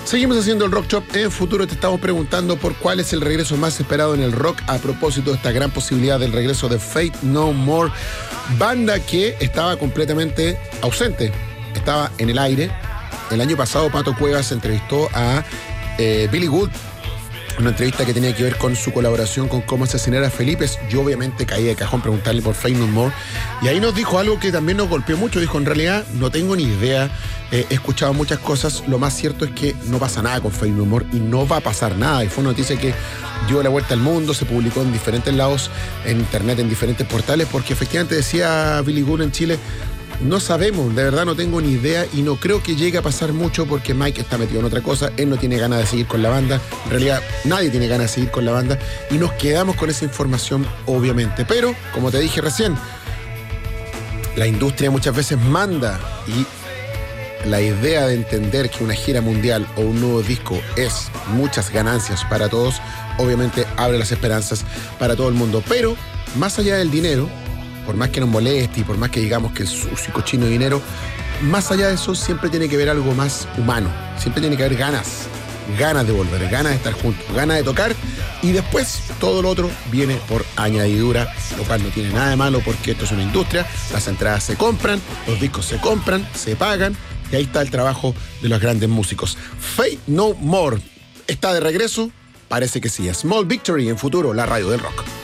Seguimos haciendo el Rock Shop. En Futuro te estamos preguntando por cuál es el regreso más esperado en el rock a propósito de esta gran posibilidad del regreso de Faith No More, banda que estaba completamente ausente, estaba en el aire. El año pasado Pato Cuevas entrevistó a Billy Gould, una entrevista que tenía que ver con su colaboración con Cómo asesinar a Felipe. Yo obviamente caí de cajón preguntarle por Faith No More, y ahí nos dijo algo que también nos golpeó mucho. Dijo, en realidad no tengo ni idea, he escuchado muchas cosas, lo más cierto es que no pasa nada con Faith No More y no va a pasar nada. Y fue una noticia que dio la vuelta al mundo, se publicó en diferentes lados, en internet, en diferentes portales, porque efectivamente decía Billy Gould en Chile, no sabemos, de verdad no tengo ni idea y no creo que llegue a pasar mucho porque Mike está metido en otra cosa, él no tiene ganas de seguir con la banda, en realidad nadie tiene ganas de seguir con la banda y nos quedamos con esa información obviamente. Pero, como te dije recién, la industria muchas veces manda y la idea de entender que una gira mundial o un nuevo disco es muchas ganancias para todos, obviamente abre las esperanzas para todo el mundo. Pero, más allá del dinero, por más que nos moleste y por más que digamos que es sucio y cochino dinero, más allá de eso siempre tiene que haber algo más humano. Siempre tiene que haber ganas de volver, ganas de estar juntos, ganas de tocar, y después todo lo otro viene por añadidura, lo cual no tiene nada de malo porque esto es una industria, las entradas se compran, los discos se compran, se pagan, y ahí está el trabajo de los grandes músicos. Faith No More está de regreso, parece que sí. Small Victory en Futuro, la radio del rock.